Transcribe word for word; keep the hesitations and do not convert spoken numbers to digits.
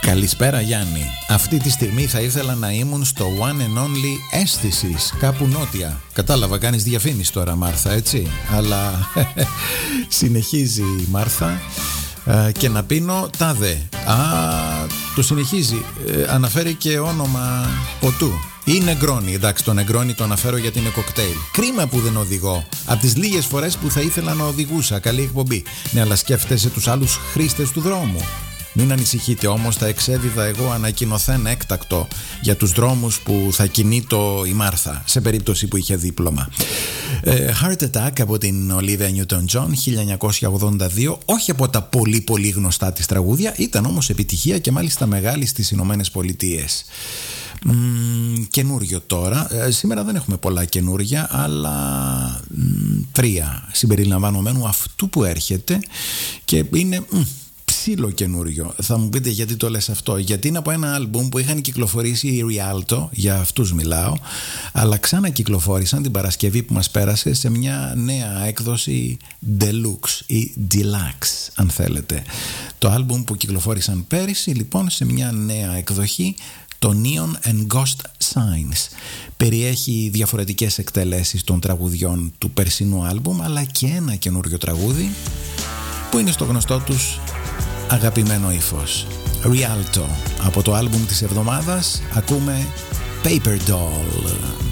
Καλησπέρα Γιάννη. Αυτή τη στιγμή θα ήθελα να ήμουν στο one and only Αίσθησης, κάπου νότια. Κατάλαβα, κάνεις διαφήμιση τώρα Μάρθα, έτσι. Αλλά συνεχίζει η Μάρθα ε, και να πίνω τάδε. Α, το συνεχίζει. Ε, αναφέρει και όνομα ποτού. Ή Νεγκρόνι, εντάξει, το Νεγκρόνι το αναφέρω γιατί είναι κοκτέιλ. Κρίμα που δεν οδηγώ. Από τις λίγες φορές που θα ήθελα να οδηγούσα. Καλή εκπομπή. Ναι, αλλά σκέφτεσαι τους άλλους χρήστες του δρόμου. Μην ανησυχείτε όμως, θα εξέδιδα εγώ ανακοινωθέν έκτακτο για τους δρόμους που θα κινείτο η Μάρθα, σε περίπτωση που είχε δίπλωμα. ε, Heart Attack από την Olivia Newton-John χίλια εννιακόσια ογδόντα δύο. Όχι από τα πολύ πολύ γνωστά της τραγούδια, ήταν όμως επιτυχία και μάλιστα μεγάλη στις Ηνωμένες Πολιτείες. Mm, καινούριο τώρα. ε, Σήμερα δεν έχουμε πολλά καινούρια, αλλά mm, τρία συμπεριλαμβανομένου αυτού που έρχεται και είναι... Mm, ψήλο καινούριο. Θα μου πείτε γιατί το λες αυτό. Γιατί είναι από ένα άλμπουμ που είχαν κυκλοφορήσει οι Rialto, για αυτούς μιλάω, αλλά ξανακυκλοφόρησαν την Παρασκευή που μας πέρασε σε μια νέα έκδοση Deluxe ή Deluxe αν θέλετε. Το άλμπουμ που κυκλοφόρησαν πέρυσι λοιπόν σε μια νέα εκδοχή, το Neon and Ghost Signs. Περιέχει διαφορετικές εκτελέσεις των τραγουδιών του περσινού άλμπουμ, αλλά και ένα καινούριο τραγούδι που είναι στο γνωστό τους αγαπημένο ύφος. Rialto. Από το άλμπουμ της εβδομάδας ακούμε Paper Doll.